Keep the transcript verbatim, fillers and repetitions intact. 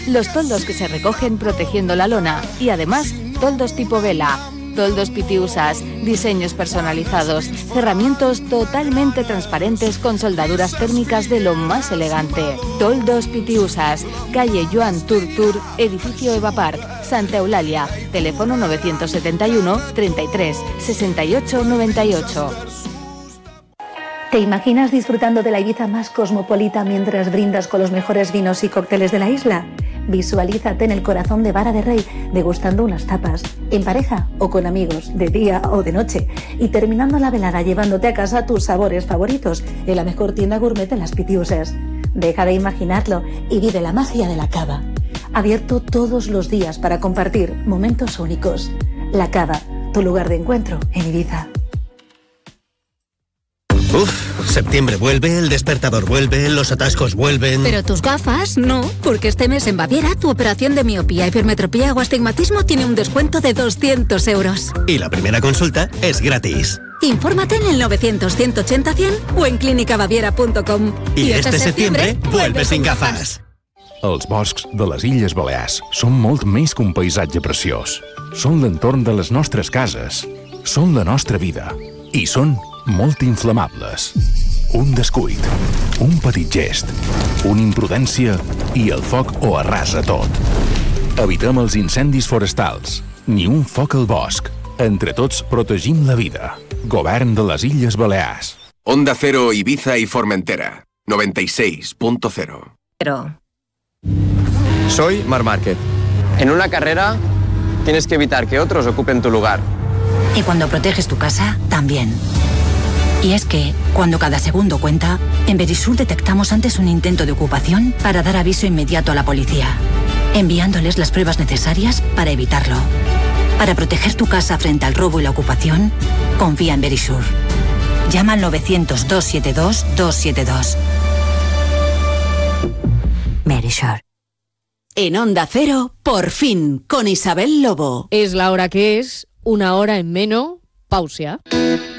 los toldos que se recogen protegiendo la lona y además toldos tipo vela. Toldos Pitiusas, diseños personalizados, cerramientos totalmente transparentes con soldaduras térmicas de lo más elegante. Toldos Pitiusas, calle Joan Turtur, edificio Eva Park, Santa Eulalia, teléfono novecientos setenta y uno, treinta y tres, sesenta y ocho, noventa y ocho. ¿Te imaginas disfrutando de la Ibiza más cosmopolita mientras brindas con los mejores vinos y cócteles de la isla? Visualízate en el corazón de Vara de Rey, degustando unas tapas, en pareja o con amigos, de día o de noche, y terminando la velada llevándote a casa tus sabores favoritos en la mejor tienda gourmet de las Pitiusas. Deja de imaginarlo y vive la magia de la cava. Abierto todos los días para compartir momentos únicos. La Cava, tu lugar de encuentro en Ibiza. Uf, septiembre vuelve, el despertador vuelve, los atascos vuelven... Pero tus gafas, no, porque este mes en Baviera tu operación de miopía, hipermetropía o astigmatismo tiene un descuento de doscientos euros. Y la primera consulta es gratis. Infórmate en el novecientos, ciento ochenta, cien o en clínica baviera punto com. Y, y este, este septiembre, septiembre vuelve sin gafas. Els boscs de les Illes Balears són molt més que un paisatge preciós. Són l'entorn de les nostres cases, són la nostra vida i són molt inflamables. Un descuit, un petit gest, una imprudència i el foc ho arrasa tot. Evitem els incendis forestals, ni un foc al bosc. Entre tots protegim la vida. Govern de les Illes Balears. Onda Cero, Ibiza y Formentera. noventa y seis punto cero. Pero... Soy Mar Márquez. En una carrera tienes que evitar que otros ocupen tu lugar. Y cuando proteges tu casa, también. Y es que, cuando cada segundo cuenta, en Verisur detectamos antes un intento de ocupación para dar aviso inmediato a la policía, enviándoles las pruebas necesarias para evitarlo. Para proteger tu casa frente al robo y la ocupación, confía en Verisur. Llama al novecientos, doscientos setenta y dos, doscientos setenta y dos. Verisur. En Onda Cero, por fin, con Isabel Lobo. Es la hora que es, una hora en menos, pausa.